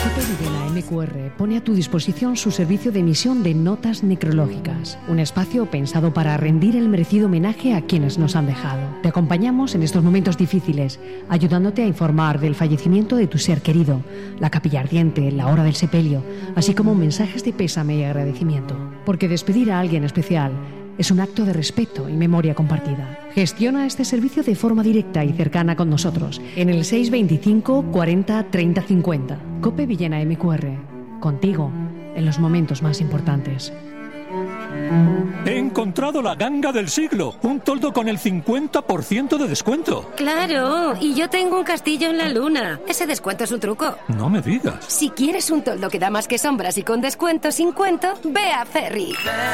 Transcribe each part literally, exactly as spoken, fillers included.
Cope Villena M Q R pone a tu disposición su servicio de emisión de notas necrológicas, un espacio pensado para rendir el merecido homenaje a quienes nos han dejado. Te acompañamos en estos momentos difíciles, ayudándote a informar del fallecimiento de tu ser querido, la capilla ardiente, la hora del sepelio, así como mensajes de pésame y agradecimiento. Porque despedir a alguien especial es un acto de respeto y memoria compartida. Gestiona este servicio de forma directa y cercana con nosotros en el seis veinticinco cuarenta treinta cincuenta. Cope Villena M Q R. Contigo en los momentos más importantes. He encontrado la ganga del siglo. Un toldo con el cincuenta por ciento de descuento. ¡Claro! Y yo tengo un castillo en la luna. Ese descuento es un truco. No me digas. Si quieres un toldo que da más que sombras y con descuento sin cuento, ve a Ferry.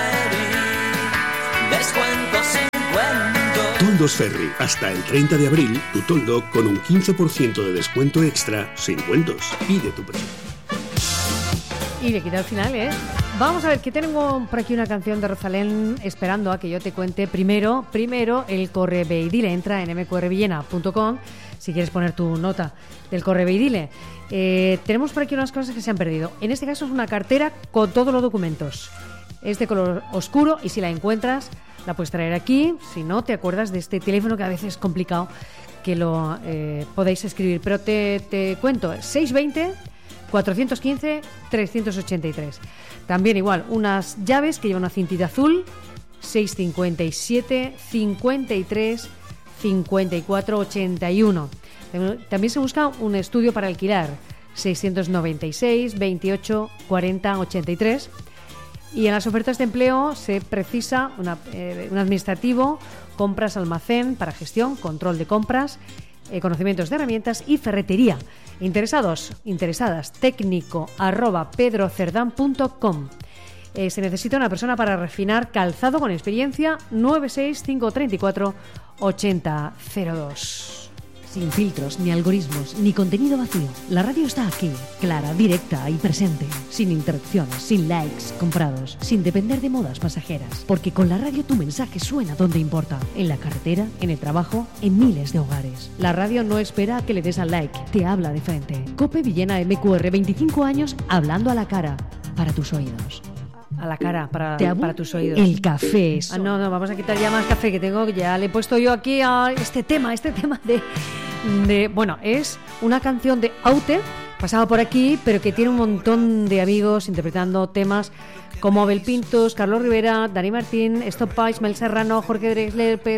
Descuento sin cuento. Toldos Ferry. Hasta el treinta de abril, tu toldo con un quince por ciento de descuento extra sin cuentos. Pide tu precio. Y le quita el final, ¿eh? Vamos a ver, que tengo por aquí una canción de Rosalén esperando a que yo te cuente primero, primero el correveidile. Entra en eme cu erre villena punto com si quieres poner tu nota del correveidile. Eh, tenemos por aquí unas cosas que se han perdido. En este caso es una cartera con todos los documentos. Es de color oscuro y si la encuentras la puedes traer aquí. Si no, te acuerdas de este teléfono que a veces es complicado que lo eh, podéis escribir. Pero te, te cuento, seis veinte cuatrocientos quince trescientos ochenta y tres. También igual, unas llaves que llevan una cintita azul, seis cincuenta y siete cincuenta y tres cincuenta y cuatro ochenta y uno. También se busca un estudio para alquilar, seiscientos noventa y seis veintiocho cuarenta ochenta y tres. Y en las ofertas de empleo se precisa una, eh, un administrativo, compras, almacén para gestión, control de compras, eh, conocimientos de herramientas y ferretería. Interesados, interesadas, técnico arroba pedrocerdán punto com. Eh, se necesita una persona para refinar calzado con experiencia. Nueve seis cinco tres cuatro ocho cero cero dos. Sin filtros, ni algoritmos, ni contenido vacío. La radio está aquí, clara, directa y presente. Sin interrupciones, sin likes comprados, sin depender de modas pasajeras. Porque con la radio tu mensaje suena donde importa. En la carretera, en el trabajo, en miles de hogares. La radio no espera a que le des al like, te habla de frente. Cope Villena M Q R, veinticinco años, hablando a la cara, para tus oídos. A la cara, para, ¿Te para tus oídos. El café. Ah, no, no, vamos a quitar ya más café que tengo. Ya le he puesto yo aquí a este tema, este tema de... de bueno, es una canción de Aute, pasada por aquí, pero que tiene un montón de amigos interpretando temas como Abel Pintos, Carlos Rivera, Dani Martín, Stop Page, Mel Serrano, Jorge Drexler, Pedro